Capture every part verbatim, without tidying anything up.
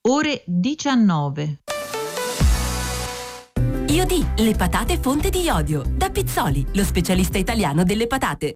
Ore diciannove. Iodì, le patate fonte di iodio. Da Pizzoli, lo specialista italiano delle patate.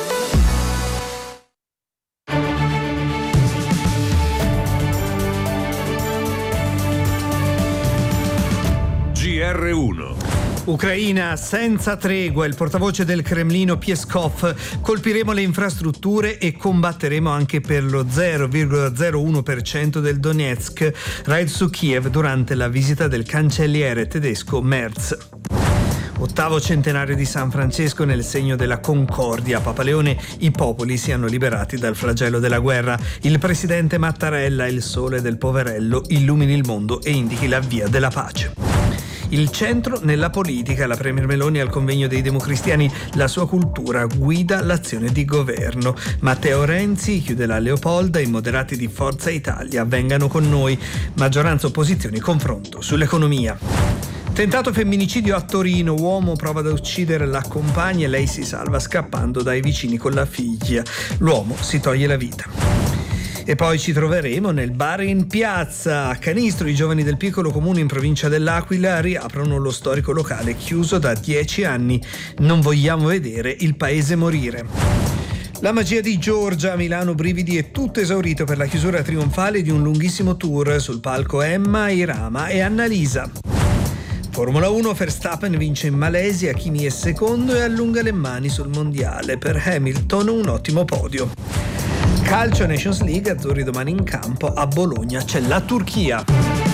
G R uno. Ucraina senza tregua, il portavoce del Cremlino Peskov. Colpiremo le infrastrutture e combatteremo anche per lo zero virgola zero uno per cento del Donetsk. Raid su Kiev durante la visita del cancelliere tedesco Merz. Ottavo centenario di San Francesco nel segno della concordia. Papa Leone, i popoli siano liberati dal flagello della guerra. Il presidente Mattarella, il sole del poverello, illumini il mondo e indichi la via della pace. Il centro nella politica, la Premier Meloni al convegno dei democristiani, la sua cultura guida l'azione di governo. Matteo Renzi chiude la Leopolda, i moderati di Forza Italia vengano con noi. Maggioranza opposizioni, confronto sull'economia. Tentato femminicidio a Torino, uomo prova ad uccidere la compagna e lei si salva scappando dai vicini con la figlia. L'uomo si toglie la vita. E poi ci troveremo nel bar in piazza. A Canistro i giovani del piccolo comune in provincia dell'Aquila riaprono lo storico locale chiuso da dieci anni. Non vogliamo vedere il paese morire. La magia di Giorgia a Milano, brividi, è tutto esaurito per la chiusura trionfale di un lunghissimo tour. Sul palco Emma, Irama e Annalisa. Formula uno, Verstappen vince in Malesia, Kimi è secondo e allunga le mani sul mondiale. Per Hamilton un ottimo podio. Calcio Nations League, azzurri domani in campo, a Bologna c'è la Turchia.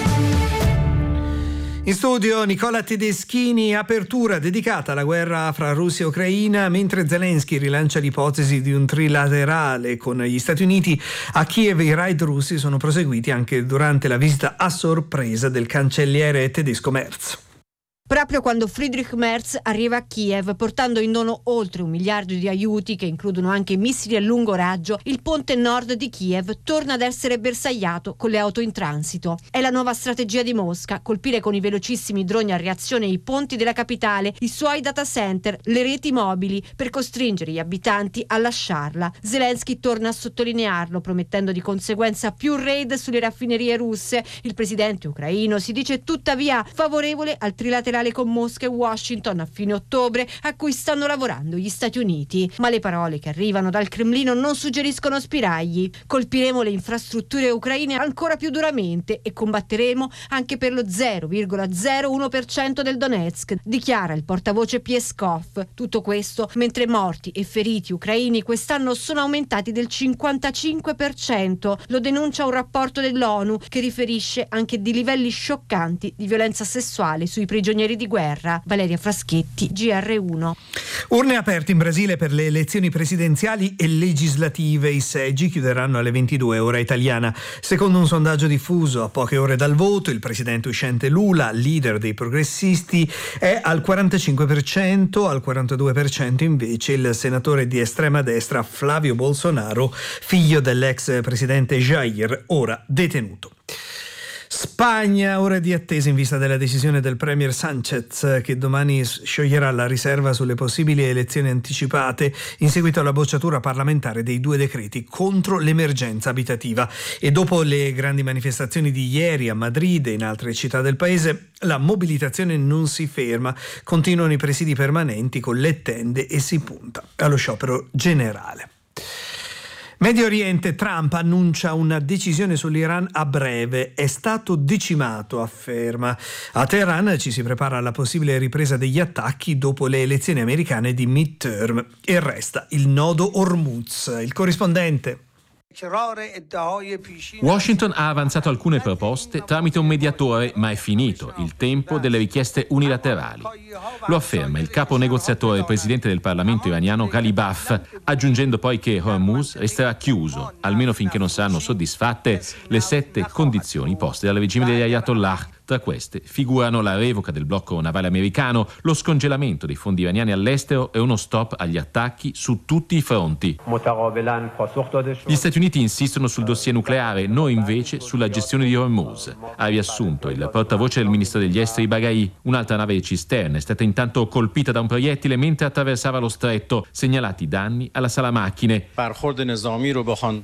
In studio Nicola Tedeschini, apertura dedicata alla guerra fra Russia e Ucraina, mentre Zelensky rilancia l'ipotesi di un trilaterale con gli Stati Uniti. A Kiev i raid russi sono proseguiti anche durante la visita a sorpresa del cancelliere tedesco Merz. Proprio quando Friedrich Merz arriva a Kiev portando in dono oltre un miliardo di aiuti che includono anche missili a lungo raggio, il ponte nord di Kiev torna ad essere bersagliato con le auto in transito. È la nuova strategia di Mosca, colpire con i velocissimi droni a reazione i ponti della capitale, i suoi data center, le reti mobili, per costringere gli abitanti a lasciarla. Zelensky torna a sottolinearlo, promettendo di conseguenza più raid sulle raffinerie russe. Il presidente ucraino si dice tuttavia favorevole al trilaterale con Mosca e Washington a fine ottobre, a cui stanno lavorando gli Stati Uniti. Ma le parole che arrivano dal Cremlino non suggeriscono spiragli. Colpiremo le infrastrutture ucraine ancora più duramente e combatteremo anche per lo zero virgola zero uno per cento del Donetsk, dichiara il portavoce Peskov. Tutto questo mentre morti e feriti ucraini quest'anno sono aumentati del cinquantacinque per cento. Lo denuncia un rapporto dell'ONU che riferisce anche di livelli scioccanti di violenza sessuale sui prigionieri di guerra. Valeria Fraschetti, G R uno. Urne aperte in Brasile per le elezioni presidenziali e legislative. I seggi chiuderanno alle ventidue ora italiana. Secondo un sondaggio diffuso a poche ore dal voto, il presidente uscente Lula, leader dei progressisti, è al quarantacinque per cento, al quarantadue per cento invece il senatore di estrema destra Flavio Bolsonaro, figlio dell'ex presidente Jair, ora detenuto. Spagna, ore di attesa in vista della decisione del premier Sánchez, che domani scioglierà la riserva sulle possibili elezioni anticipate in seguito alla bocciatura parlamentare dei due decreti contro l'emergenza abitativa. E dopo le grandi manifestazioni di ieri a Madrid e in altre città del paese, la mobilitazione non si ferma, continuano i presidi permanenti con le tende e si punta allo sciopero generale. Medio Oriente, Trump annuncia una decisione sull'Iran a breve. È stato decimato, afferma. A Teheran ci si prepara alla possibile ripresa degli attacchi dopo le elezioni americane di midterm. E resta il nodo Hormuz. Il corrispondente. Washington ha avanzato alcune proposte tramite un mediatore, ma è finito il tempo delle richieste unilaterali. Lo afferma il capo negoziatore e presidente del Parlamento iraniano Ghalibaf, aggiungendo poi che Hormuz resterà chiuso, almeno finché non saranno soddisfatte le sette condizioni poste dal regime degli Ayatollah. Tra queste figurano la revoca del blocco navale americano, lo scongelamento dei fondi iraniani all'estero e uno stop agli attacchi su tutti i fronti. Gli Stati Uniti insistono sul dossier nucleare, noi invece sulla gestione di Hormuz. Ha riassunto il portavoce del ministro degli esteri Baghai. Un'altra nave cisterna è stata intanto colpita da un proiettile mentre attraversava lo stretto, segnalati danni alla sala macchine.